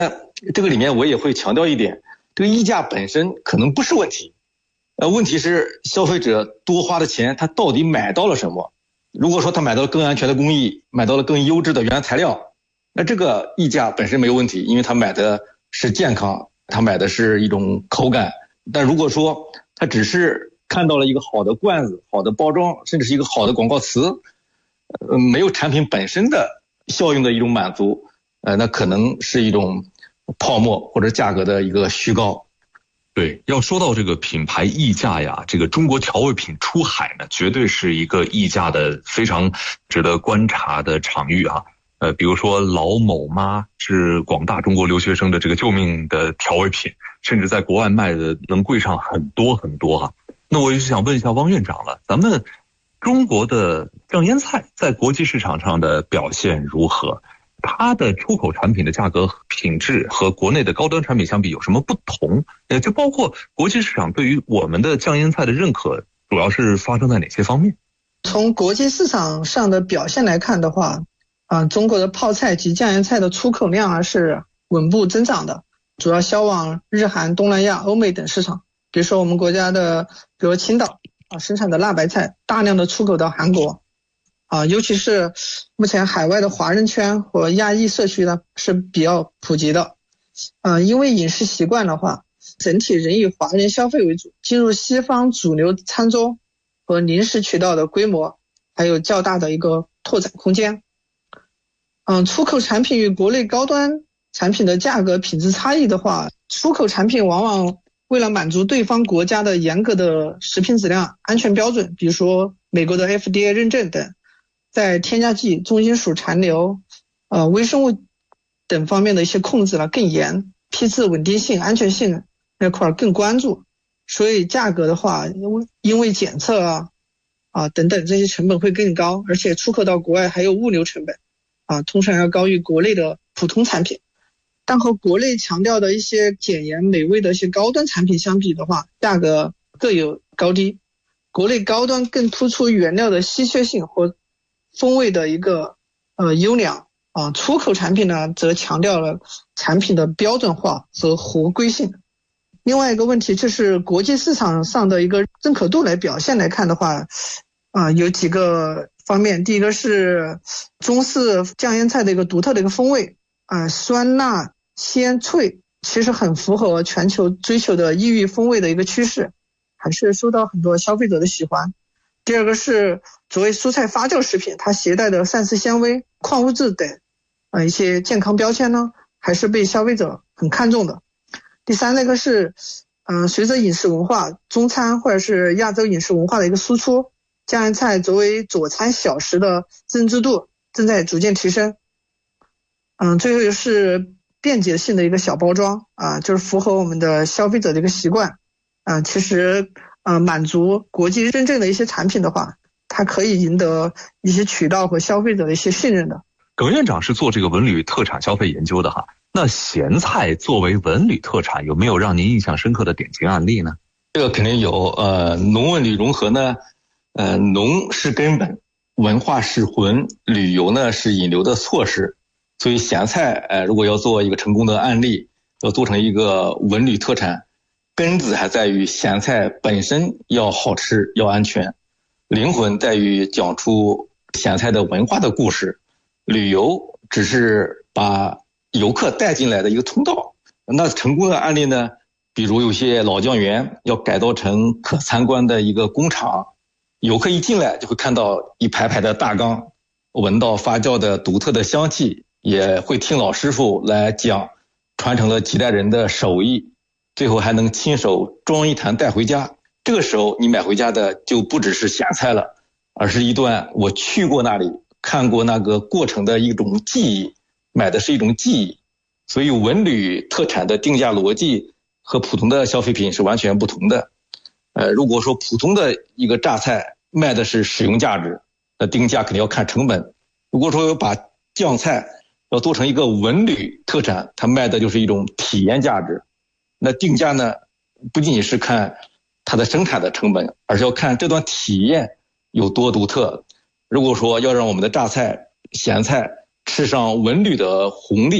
这个里面我也会强调一点，这个溢价本身可能不是问题，问题是消费者多花的钱他到底买到了什么。如果说他买到了更安全的工艺，买到了更优质的原材料，那这个溢价本身没有问题，因为他买的是健康，他买的是一种口感。但如果说他只是看到了一个好的罐子、好的包装，甚至是一个好的广告词，没有产品本身的效用的一种满足，那可能是一种泡沫或者价格的一个虚高。 对，要说到这个品牌溢价呀，这个中国调味品出海呢，绝对是一个溢价的非常值得观察的场域啊。比如说老某妈是广大中国留学生的这个救命的调味品，甚至在国外卖的能贵上很多很多啊。那我就想问一下汪院长了，咱们中国的酱腌菜在国际市场上的表现如何？它的出口产品的价格品质和国内的高端产品相比有什么不同？就包括国际市场对于我们的酱腌菜的认可，主要是发生在哪些方面？ 从国际市场上的表现来看的话，中国的泡菜及酱腌菜的出口量是稳步增长的，主要销往日韩、东南亚、欧美等市场。比如说我们国家的，比如青岛生产的辣白菜大量的出口到韩国。尤其是目前海外的华人圈和亚裔社区呢是比较普及的。因为饮食习惯的话，整体仍以华人消费为主，进入西方主流餐桌和零食渠道的规模还有较大的一个拓展空间。出口产品与国内高端产品的价格品质差异的话，出口产品往往为了满足对方国家的严格的食品质量安全标准，比如说美国的 FDA 认证等，在添加剂、重金属残留、微生物等方面的一些控制更严，批次稳定性、安全性那块更关注，所以价格的话，因为检测等等这些成本会更高，而且出口到国外还有物流成本通常要高于国内的普通产品。但和国内强调的一些简言美味的一些高端产品相比的话，价格各有高低。国内高端更突出原料的稀缺性和风味的一个优良出口产品呢则强调了产品的标准化和合规性。另外一个问题就是国际市场上的一个认可度来表现来看的话有几个方面。第一个是中式酱腌菜的一个独特的一个风味酸辣鲜脆，其实很符合全球追求的异域风味的一个趋势，还是受到很多消费者的喜欢。第二个是作为蔬菜发酵食品，它携带的膳食纤维、矿物质等一些健康标签呢，还是被消费者很看重的。第三个是随着饮食文化、中餐或者是亚洲饮食文化的一个输出，酱腌菜作为佐餐小食的认知度正在逐渐提升。最后是便捷性的一个小包装就是符合我们的消费者的一个习惯其实满足国际认证的一些产品的话，它可以赢得一些渠道和消费者的一些信任的。 耿院长是做这个文旅特产消费研究的哈，那咸菜作为文旅特产，有没有让您印象深刻的典型案例呢？ 这个肯定有。农文旅融合呢，农是根本，文化是魂，旅游呢是引流的措施。所以咸菜如果要做一个成功的案例，要做成一个文旅特产，根子还在于咸菜本身要好吃要安全，灵魂在于讲出咸菜的文化的故事，旅游只是把游客带进来的一个通道。那成功的案例呢，比如有些老酱园要改造成可参观的一个工厂，游客一进来就会看到一排排的大缸，闻到发酵的独特的香气，也会听老师傅来讲传承了几代人的手艺，最后还能亲手装一坛带回家。这个时候你买回家的就不只是咸菜了，而是一段我去过那里看过那个过程的一种记忆，买的是一种记忆。所以文旅特产的定价逻辑和普通的消费品是完全不同的。如果说普通的一个榨菜卖的是使用价值，那定价肯定要看成本。如果说把酱菜要做成一个文旅特产，它卖的就是一种体验价值，那定价呢不仅仅是看它的生产的成本，而是要看这段体验有多独特。如果说要让我们的榨菜咸菜吃上文旅的红利，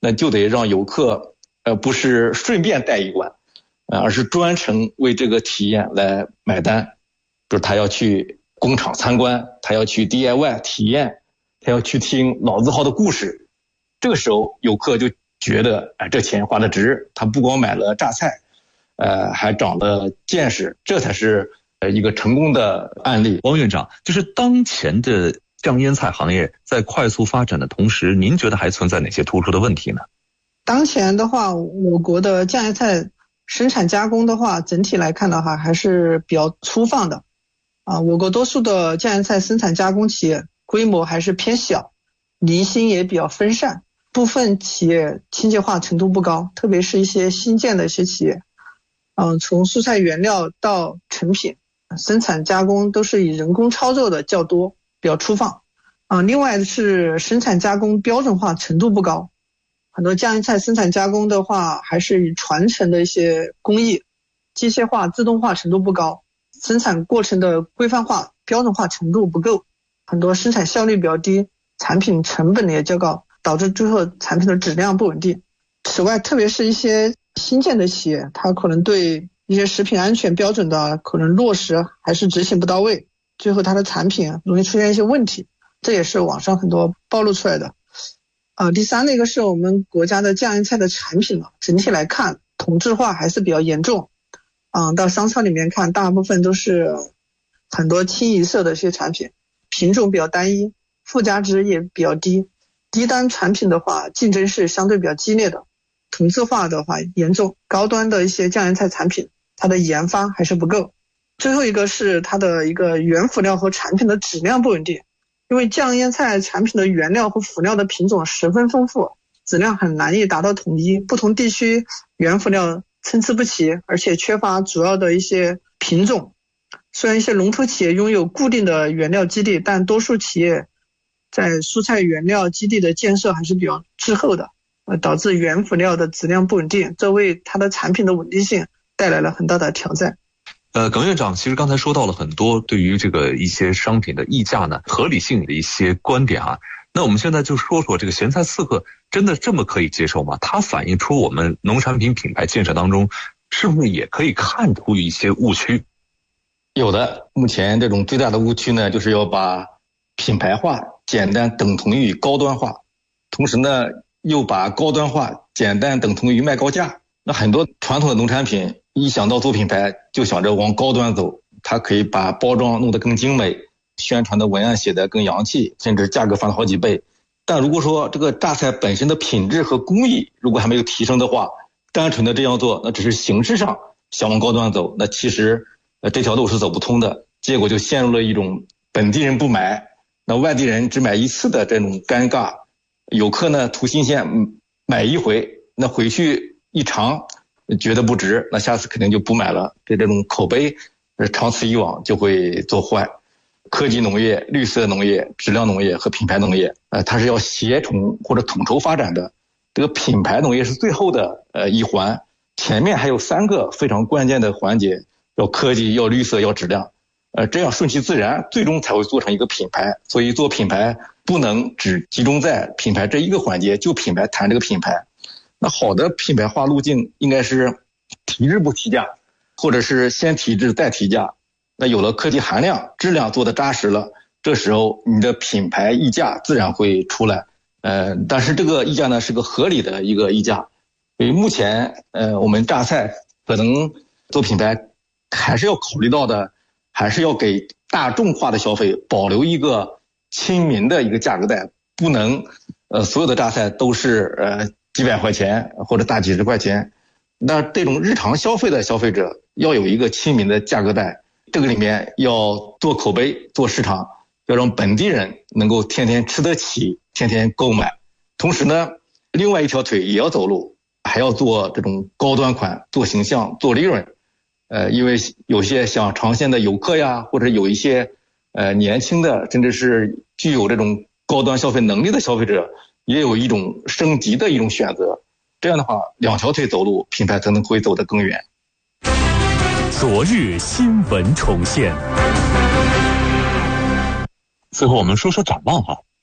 那就得让游客不是顺便带一罐，而是专程为这个体验来买单。就是他要去工厂参观，他要去 DIY 体验，他要去听老字号的故事。这个时候游客就觉得这钱花得值，他不光买了榨菜，还长了见识，这才是一个成功的案例。 王院长，就是当前的酱腌菜行业在快速发展的同时，您觉得还存在哪些突出的问题呢？ 当前的话，我国的酱腌菜生产加工的话，整体来看的话还是比较粗放的。我国多数的酱腌菜生产加工企业规模还是偏小，离心也比较分散，部分企业清洁化程度不高，特别是一些新建的一些企业。从蔬菜原料到成品，生产加工都是以人工操作的较多，比较粗放。另外是生产加工标准化程度不高，很多酱腌菜生产加工的话还是以传承的一些工艺，机械化自动化程度不高，生产过程的规范化标准化程度不够，很多生产效率比较低，产品成本也较高，导致最后产品的质量不稳定。此外，特别是一些新建的企业，它可能对一些食品安全标准的可能落实还是执行不到位，最后它的产品容易出现一些问题，这也是网上很多暴露出来的。第三一个是我们国家的酱腌菜的产品整体来看同质化还是比较严重。到商超里面看，大部分都是很多清一色的一些产品，品种比较单一，附加值也比较低，低端产品的话竞争是相对比较激烈的，同质化的话严重，高端的一些酱腌菜产品它的研发还是不够。最后一个是它的一个原辅料和产品的质量不稳定，因为酱腌菜产品的原料和辅料的品种十分丰富，质量很难以达到统一，不同地区原辅料参差不齐，而且缺乏主要的一些品种。虽然一些龙头企业拥有固定的原料基地，但多数企业在蔬菜原料基地的建设还是比较滞后的，导致原辅料的质量不稳定，这为它的产品的稳定性带来了很大的挑战。 耿院长，其实刚才说到了很多对于这个一些商品的溢价呢合理性的一些观点啊。那我们现在就说说这个咸菜刺客真的这么可以接受吗？它反映出我们农产品品牌建设当中是不是也可以看出一些误区？ 有的，目前这种最大的误区呢，就是要把品牌化简单等同于高端化，同时呢又把高端化简单等同于卖高价。那很多传统的农产品一想到做品牌就想着往高端走，它可以把包装弄得更精美，宣传的文案写得更洋气，甚至价格翻了好几倍。但如果说这个榨菜本身的品质和工艺如果还没有提升的话，单纯的这样做，那只是形式上想往高端走，那其实这条路是走不通的，结果就陷入了一种本地人不买，那外地人只买一次的这种尴尬。游客呢图新鲜买一回，那回去一尝觉得不值，那下次肯定就不买了，这种口碑长此以往就会做坏。科技农业、绿色农业、质量农业和品牌农业，它是要协同或者统筹发展的。这个品牌农业是最后的一环，前面还有3个非常关键的环节，要科技、要绿色、要质量。这样顺其自然，最终才会做成一个品牌。所以做品牌不能只集中在品牌这一个环节，就品牌谈这个品牌。那好的品牌化路径应该是提质不提价，或者是先提质再提价。那有了科技含量，质量做得扎实了，这时候你的品牌溢价自然会出来。但是这个溢价呢是个合理的一个溢价。所以目前我们榨菜可能做品牌还是要考虑到的，还是要给大众化的消费保留一个亲民的一个价格带，不能所有的榨菜都是几百块钱或者大几十块钱。那这种日常消费的消费者要有一个亲民的价格带，这个里面要做口碑、做市场，要让本地人能够天天吃得起，天天购买。同时呢，另外一条腿也要走路，还要做这种高端款，做形象，做利润。因为有些想尝鲜的游客呀，或者有一些年轻的，甚至是具有这种高端消费能力的消费者，也有一种升级的一种选择。这样的话，2条腿走路，品牌才能会走得更远。 昨日新闻重现。 最后我们说说展望哈。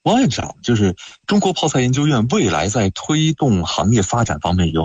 王院长，就是中国泡菜研究院未来在推动行业发展方面有